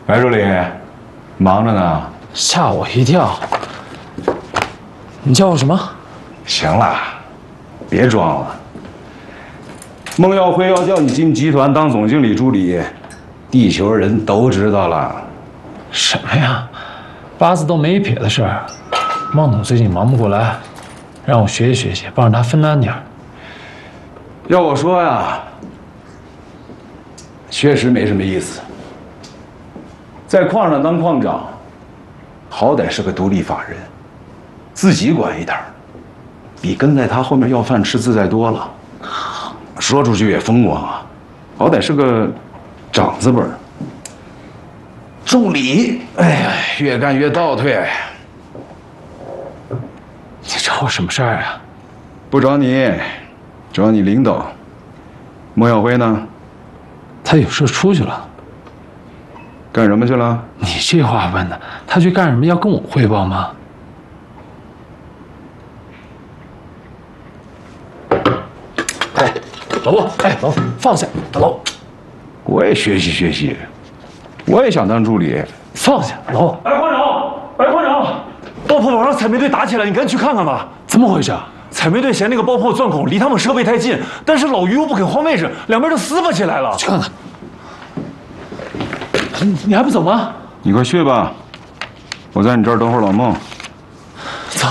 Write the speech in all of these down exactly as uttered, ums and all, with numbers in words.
白助理，忙着呢。 吓我一跳。你叫我什么？ 行了，别装了。孟耀辉要叫你进集团当总经理助理，地球人都知道了。 什么呀？八字都没一撇的事儿。孟总最近忙不过来，让我学习学习，帮着他分担点儿。 要我说呀，确实没什么意思。在矿上当矿长，好歹是个独立法人，自己管一点儿，比跟在他后面要饭吃自在多了。说出去也风光啊，好歹是个长字辈儿。助理，哎呀，越干越倒退。 你找我什么事儿啊？ 不找你，找你领导。莫耀辉呢？ 他有事出去了。 干什么去了？ 你这话问的，他去干什么要跟我汇报吗？哎，老婆，哎，老放下，老， 我也学习学习，我也想当助理。 放下，老。 哎，矿长，哎，矿长，爆破网上采煤队打起来，你赶紧去看看吧。 怎么回事？ 采煤队嫌那个爆破钻孔离他们设备太近，但是老于又不肯换位置，两边就撕巴起来了。 去看看。你你还不走吗？ 你快去吧，我在你这儿等会儿老孟。 走。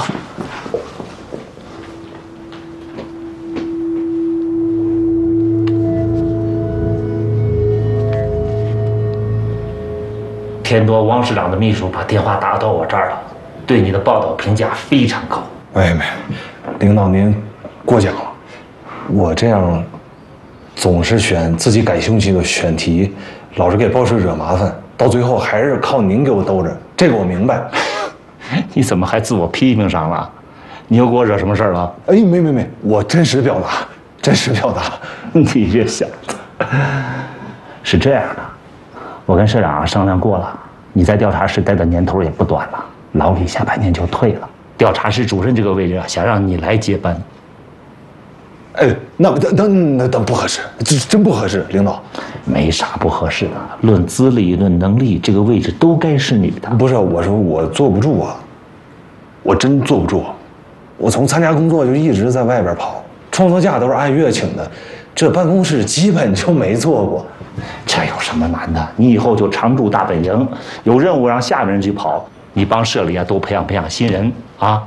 天多汪市长的秘书把电话打到我这儿了，对你的报道评价非常高。 妹妹，领导您过奖了。我这样总是选自己感兴趣的选题，老是给报社惹麻烦，到最后还是靠您给我兜着。这个我明白。 你怎么还自我批评上了？你又给我惹什么事儿了？ 哎，没没没，我真实表达，真实表达。 你这小子，是这样的，我跟社长商量过了，你在调查室待的年头也不短了，老李下半年就退了，调查室主任这个位置啊，想让你来接班。 哎，那那那那那不合适，这真不合适，领导。 没啥不合适的，论资历、论能力，这个位置都该是你的。 不是，我说我坐不住啊，我真坐不住。我从参加工作就一直在外边跑，创作假都是按月请的，这办公室基本就没坐过。 这有什么难的？你以后就常驻大本营，有任务让下面人去跑，你帮社里啊多培养培养新人啊。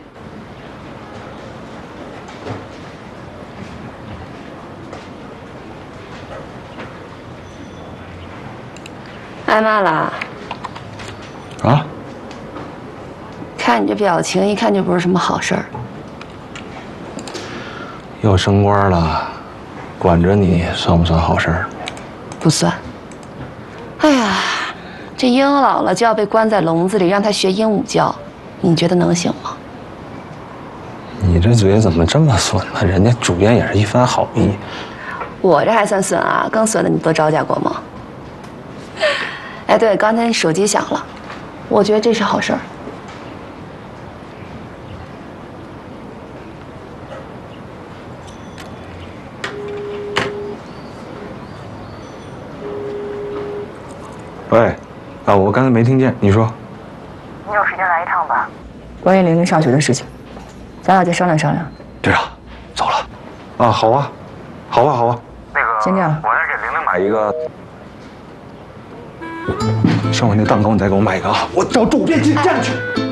挨骂了？ 啊？ 看你这表情，一看就不是什么好事儿。 要升官了，管着你算不算好事儿？ 不算。哎呀，这鹦鹉老了就要被关在笼子里，让它学鹦鹉叫，你觉得能行吗？ 你这嘴怎么这么损呢？人家主编也是一番好意。 我这还算损啊？更损的你都招架过吗？哎，对，刚才手机响了，我觉得这是好事儿。 喂，啊，我刚才没听见，你说。 你有时间来一趟吧？ 关于玲玲上学的事情，咱俩再商量商量。 对啊，走了。啊，好啊，好啊，好啊。 那个， 先这样， 我再给玲玲买一个。 剩下那蛋糕你再给我买一个啊！我找主编去站去。